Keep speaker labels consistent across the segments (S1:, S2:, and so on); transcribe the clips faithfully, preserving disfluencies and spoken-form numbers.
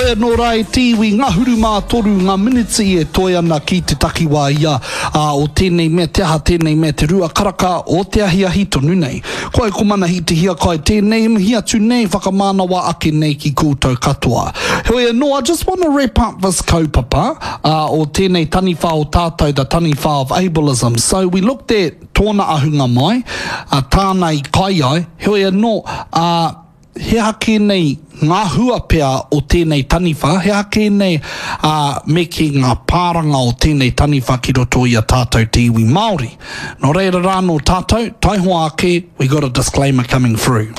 S1: Hoi no rai tiwi ngā huru mā toru ngā miniti e toi ana ki te takiwā ia uh, o tēnei mea te aha tēnei mea te rua karaka o te ahi ahi tonu nei. Koe kumana hi te hia kai tēnei hia tu nei whakamānawa ake nei ki koutou katoa. Hoi no, I just want to wrap up this kaupapa uh, o tēnei taniwha o tātou, the taniwha of ableism. So we looked at tōna ahunga mai, uh, tānei kai ai, hoi no, uh, he hake nei ngā hua pea o tēnei taniwha, he hake nei uh, me ki ngā pāranga o tēnei taniwha ki roto i a tātou te iwi Māori. No reira rāno tātou, taihoa ake, we got a disclaimer coming through.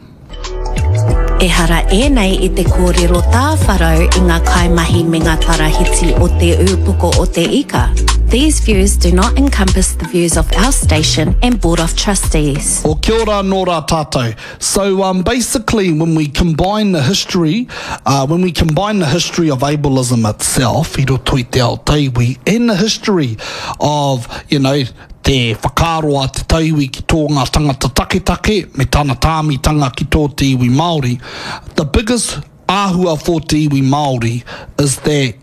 S2: E hara e nei i te kōrero tā wharau i ngā kaimahi me ngā tarahiti o te ūpuko o te ika. These views do not encompass the views of our station and Board of Trustees.
S1: O kia ora nō rā tātou. So um, basically when we combine the history, uh, when we combine the history of ableism itself, i roto i te Aotearoa, and the history of, you know, te whakaroa te tauiwi ki tō ngā tangata take-take, me tāna tāmitanga ki tō te iwi Māori, the biggest āhua for te iwi Māori is that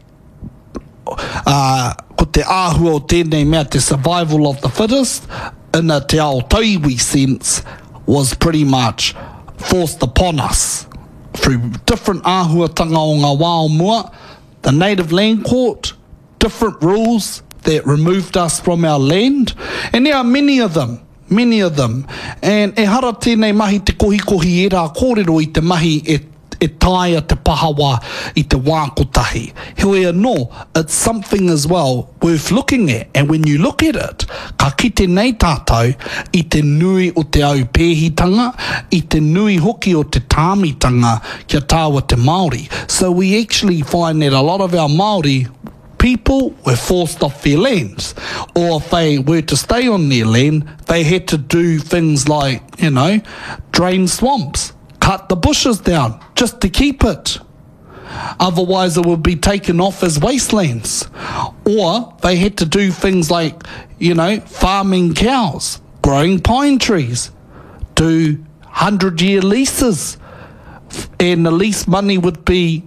S1: uh, ko te āhua o tēnei mea te survival of the fittest, in a te Aotearoa sense, was pretty much forced upon us through different āhuatanga o ngā wā o mua, the Native Land Court, different rules that removed us from our land, and there are many of them, many of them, and e hara tēnei mahi te kohi-kohi e rā kōrero i te mahi e, e taia te pahawa i te wā kotahi. Hoi anō, it's something as well worth looking at, and when you look at it, ka kite nei tātou i te nui o te au pēhitanga, i te nui hoki o te tāmitanga kia tāua te Māori. So we actually find that a lot of our Māori people were forced off their lands, or if they were to stay on their land, they had to do things like, you know, drain swamps, cut the bushes down just to keep it. Otherwise it would be taken off as wastelands. Or they had to do things like, you know, farming cows, growing pine trees, do hundred-year leases, and the lease money would be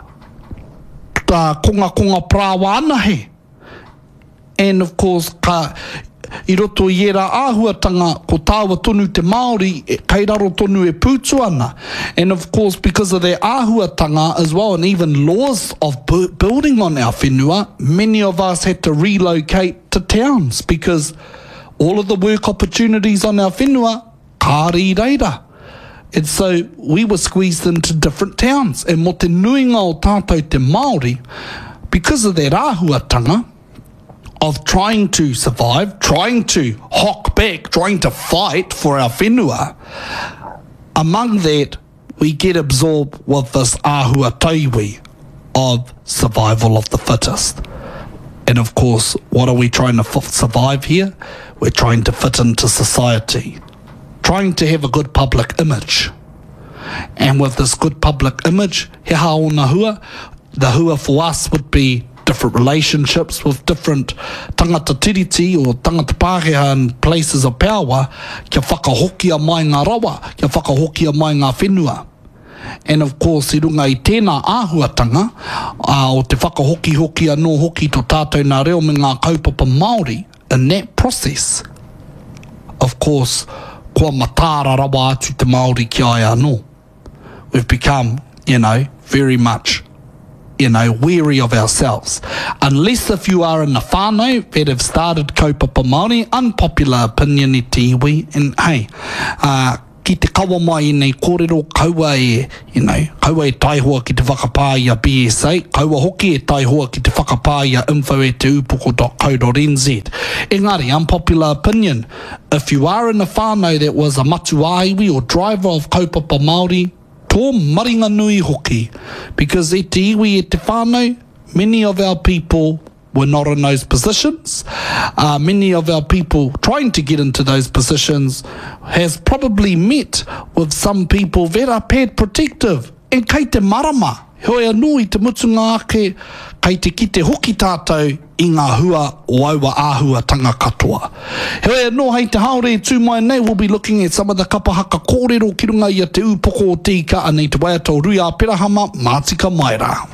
S1: Uh, konga konga prawa anahe. And of course, ka, i roto i era āhuatanga ko tāua tonu te Māori, e, kei raro tonu e pūtu ana. And of course, because of their āhuatanga as well, and even laws of bu building on our whenua, many of us had to relocate to towns because all of the work opportunities on our whenua, kāri reira. And so we were squeezed into different towns. And mo te nuinga o tātou te Māori, because of that āhuatanga of trying to survive, trying to hock back, trying to fight for our whenua, among that we get absorbed with this āhuataiwi of survival of the fittest. And of course, what are we trying to survive here? We're trying to fit into society, trying to have a good public image. And with this good public image, he haona hua, the hua for us would be different relationships with different tangata tiriti or tangata pākehā in places of power, kia whakahokia mai ngā rawa, kia whakahokia mai ngā whenua. And of course, i runga i tēnā āhuatanga, uh, o te whakahoki-hoki anō hoki to tātou nā reo me ngā kaupapa Māori, in that process, of course, kua matāra rawa atu te Māori ki ai anō. We've become, you know, very much, you know, weary of ourselves. Unless if you are in the whānau that have started kaupapa Māori, unpopular opinion i te iwi, and hey, uh, ki te kawa mai nei kōrero, kaua e, you know, kaua e taihoa ki te whakapāia B S A, kaua hoki e taihoa ki te whakapāia info e te upuko dot co dot n z. Engari, unpopular opinion, if you are in a whānau that was a matuaiwi or driver of kaupapa Māori, tō maringa nui hoki, because e te iwi e te whānau, many of our people were not in those positions. Uh, many of our people trying to get into those positions has probably met with some people that are pad protective. And kei te marama, hoi anō i te mutunga ake, kei te kite hoki tātou i ngā hua o aua āhuatanga katoa. Hoi anō hei te haore tū mai nei, we'll be looking at some of the kapahaka kōrero ki runga i a te upoko o te ika, anei te waiatau rui a Perahama, Mātika mai rā.